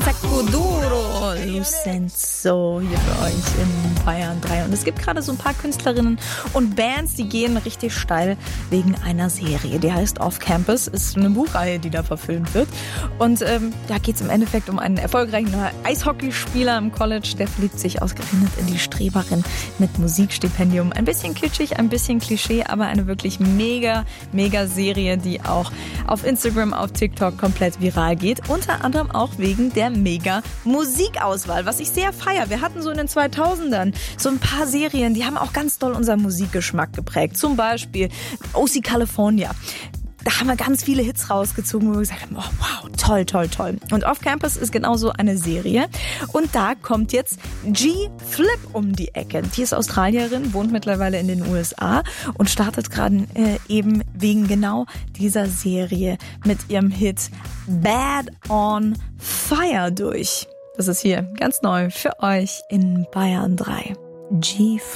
Sacco Lucenzo hier für euch in Bayern 3. Und es gibt gerade so ein paar Künstlerinnen und Bands, die gehen richtig steil wegen einer Serie. Die heißt Off Campus, ist eine Buchreihe, die da verfilmt wird. Und da geht es im Endeffekt um einen erfolgreichen Eishockeyspieler im College, der verliebt sich ausgerechnet in die Streberin mit Musikstipendium. Ein bisschen kitschig, ein bisschen Klischee, aber eine wirklich mega Serie, die auch auf Instagram, auf TikTok komplett viral geht. Unter anderem auch wegen der mega Musikauswahl, was ich sehr feiere. Wir hatten so in den 2000ern so ein paar Serien, die haben auch ganz doll unseren Musikgeschmack geprägt. Zum Beispiel OC California. Da haben wir ganz viele Hits rausgezogen, wo wir gesagt haben, oh, wow, toll. Und Off Campus ist genauso eine Serie. Und da kommt jetzt G-Flip um die Ecke. Die ist Australierin, wohnt mittlerweile in den USA und startet gerade eben wegen genau dieser Serie mit ihrem Hit Bad on Fire durch. Das ist hier ganz neu für euch in Bayern 3. G-Flip.